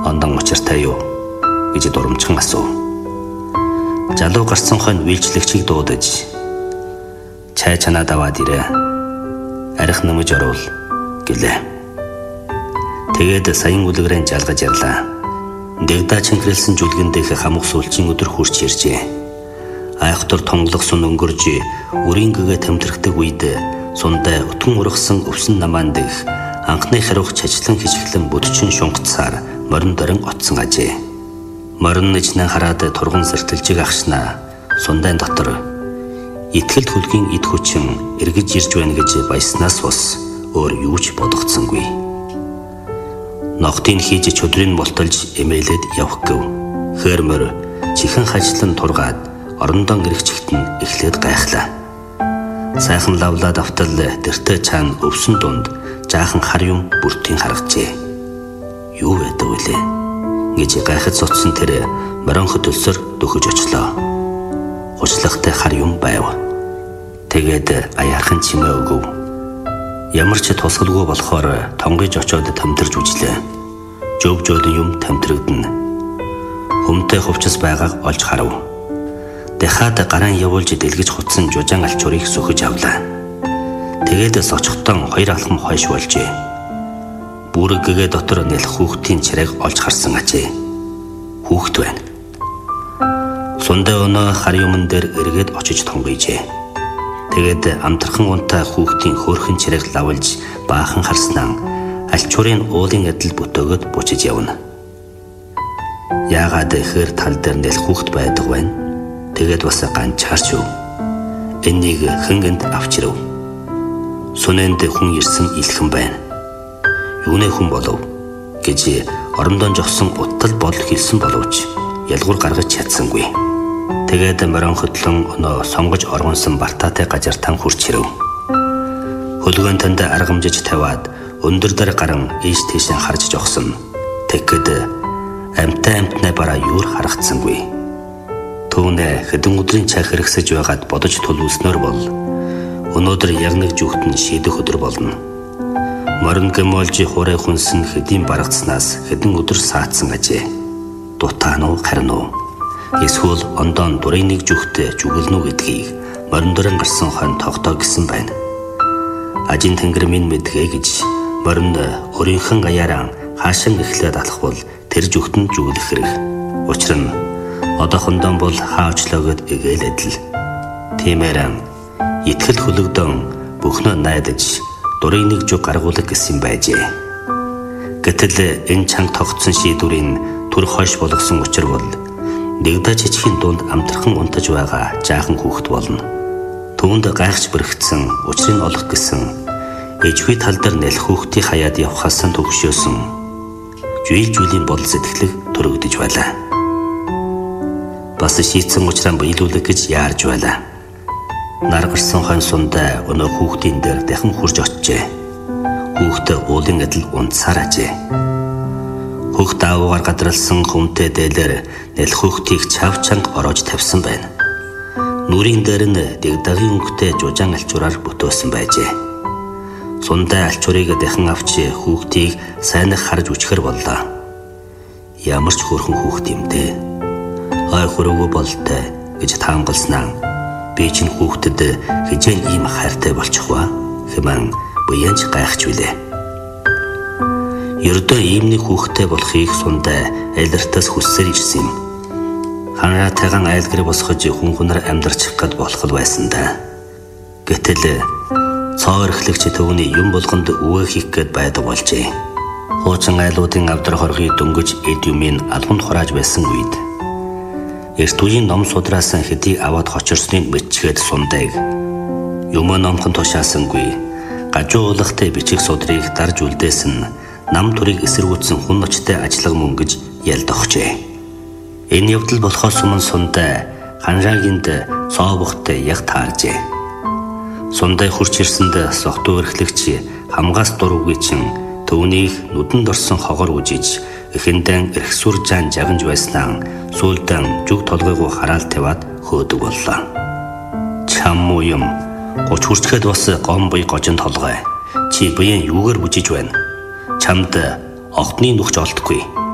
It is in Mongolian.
Ондон учиртай юу гэж дурамчхан асуув. Залуу гарсан хойно үйлчлэгчийг дуудаж чай чанаад аваад ирээ. Арих нэмж оруул гэлээ. Тэгээд саян үлгэрэн жалгаж ярлаа. Дэгдаа чингэрэлсэн жүлгэндэх хамаг сүүлчийн өдөр хурч иржээ. Айхтар тонглох сун өнгөрж үрийн гэгээ тэмтэрхдэг үед сундай өтгөн ургасан өвсөн намаан дэх анхны хариух чажлан хичглэн бүдчин шунгацаар морин дорин отсон ажээ. Морин нэжнээ хараад турган сэртэлжиг ахшнаа сундайн дотор итгэл хүлгийн эд хүчин эргэж ирж байна гэж баяснаас бус өөр юу ч бодогдсонгүй. Ногтын хийж чөдрийн болтолж эмээлээд явах гэв. Хөрмөр чихэн хажлан тургаад орондон эргчгтэн эхлээд гайхлаа. Сайхан лавлаад автал тэртээ цаана өвсөн дунд жаахан хар юм бүртийн харагджээ. Юу байдаг вүлээ гэж гайхаж цуцсан тэр морин хөдөлсөр дөхөж очлоо. Хуцлагтай хар юм байв. Тэгээд аяархан чимээ өгөв. Ямар ч тусгалгүй болохоор тонгож очоод тамтарж үжлээ. Жөвжөөлөн юм тамтрагдана. Хүмтэй хувцас байгааг олж харав. Дахиад гараан явуулж дэлгэж хутсан жужаан алчуурыг сөхөж авлаа. Тэгээд сочхтон хоёр алхам хойш болжээ. Бүрэг гэгээ дотор нэлэх хүүхдийн чирэг олж харсан ажээ. Хүүхд байна. Сундаа өнөө хар юмн дээр эргээд очиж тонгойжээ. Тэгээд амтрхан унтаа хүүхдийн хөөрхөн чирэг лавлж баахан харснаа алчуурын уулын адил бүтөөгөд бучиж явна. Яагаад ихэр тал дээр нэлэх хүүхд байдаг вэ? Тэгээд бас ганчаарч юу. Энийг хэнгэнд авчирв. Сүнэнд хүн ирсэн илхэн байна. Юунэ хүн болов гэж орондон жогсон уттал бодол хэлсэн боловч ялгуур гаргаж чадсангүй. Тэгээд морин хөдлөн өнөө сонгож оргонсон бартаатай газартан хурч ирэв. Хөлгөөн танд аргамжиж тавиад өндөр дээр гарan ийш тийшээ харж жогсон. Тэгэхэд амтнаа бараа юур харагдсангүй. Түүнээ хэдэн өдрийн цай хэрэгсэж байгаад бодож төлөвлөснөр бол өнөөдөр яг нэг жүхтэн шийдэх өдөр болно. Морин гэмолж хуурай хүнсэн хэдийн баргацснаас хэдэн өдөр саацсан ажээ. Дутаа нуу харин уу. Эсвэл ондон дурын нэг жүхтэ жүгэлнүү гэдгийг морин дөрөн гарсан хойно тогтоо гэсэн байна. Ажин тэнгэр минь мэдгээ гэж морин өөрийнхэн аяараа хаашин эхлээд алхвал тэр жүхтэн жүгэлэх хэрэг. Учир нь одоохондоо бол хаавчлаагад эгэлээд л. Тиймээр итгэл хөлөгдөн бүхнөө найдаж дурын нэг жүг гаргуулах гэсэн байжээ. Гэтэл энэ чанга тогтсон шийдвэрийн түр хойш болгосон учир бол нэгдэ жижигхэн дунд амтрхан унтаж байгаа жаахан хүүхэд болно. Түүнд гайхаж бэрхтсэн учрыг олох гэсэн ээжгүй тал дээр нэлэх хүүхдийг хаяад явхаас нь төгшөөсөн жүйлийн бодол сэтгэлэг төрөгдөж байлаа. Бас шийдсэн учраа биелүүлэх гэж яарж байлаа. Нар гарсан хойно сундаа өнөө хүүхдийн дээр дахин хурж очжээ. Хүүхдээ уулын адил унтсаар ажээ. Хүүхд аавгаар гадралсан хүмтэй дээлэр нэлэх хүүхдийг чав чанга ороож тавьсан байна. Нүрийн дээр нь дэгдагийн өнгөтэй жужаан алчуураар бүтөөсөн байжээ. Сундаа алчуурыг дахин авч хүүхдийг сайнах харж үчхэр боллоо. Ямар ч хөөрхөн хүүхд юм дээ. Ой хөрөөгөө болтой гэж таамагласнаа би чинь хүүхдэд хижээл ийм хайртай болчих ба хэмээн буянч гайхаж билээ. Ердөө ийм нэг хүүхдэд болохыг сундаа айлартаас хүссээр ирсэн юм. Ханаатайгаан айлгэр босгож хүн хүнээр амьдарчих гээд болох л байсан да. Гэтэл цоо эрхлэгч төвний юм болгонд үгээ хийх гээд байдаг болжээ. Хуучин айлуудын авдар хоргийг дөнгөж эд юмын алганд хурааж байсан үед эрт үеийн ном судраасан хэдий аваад хочирсныг мэдчихэд сундаг. Юмаа номхон тушаасангүй гажуу уулахтай бичих судрыг дарж үлдээсэн нам төрийг эсэргүүцсэн хүн ночтой ажиллага мөн гэж ялдохжээ. Энэ явдал болохоос өмнө сундаа ханраагинд цоо бухтай яг тааржээ. Сундаа хурч ирсэнд согтуу эрхлэгч хамгаас дургүй чин төвнийг нүдэнд орсон хогор үжиж эхэндэн эрхсүр жан жагнж байснаа сүүлдэн жүг толгойгоо хараал тавиад хөөдөг боллоо. Чам муу юм 30 хүрчгээд бас гом буй гожин толгой чи биеийн юугаар бүжиж байна? Чамд огтны нүхч олдохгүй.